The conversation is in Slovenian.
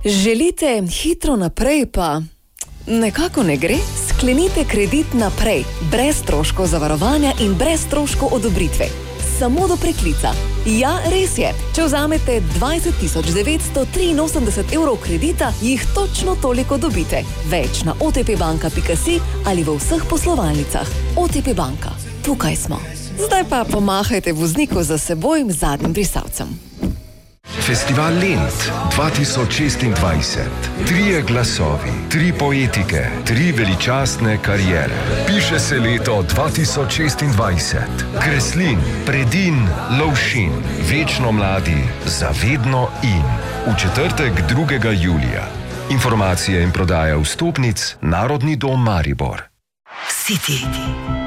Želite hitro naprej, pa nekako ne gre? Sklenite kredit naprej, brez stroškov zavarovanja in brez stroškov odobritve. Samo do preklica. Ja, res je. Če vzamete 20.983 evrov kredita, jih točno toliko dobite. Več na otpbanka.si ali v vseh poslovalnicah. OTP banka. Tukaj smo. Zdaj pa pomahajte vozniku za seboj zadnjim brisalcem. Festival Lent 2026. 3 glasovi, 3 poetike, 3 veličastne kariere. Piše se leto 2026. Kreslin, Predin, Lovšin. Večno mladi, zavedno in. V četrtek 2. julija. Informacije in prodaja vstopnic Narodni dom Maribor. City.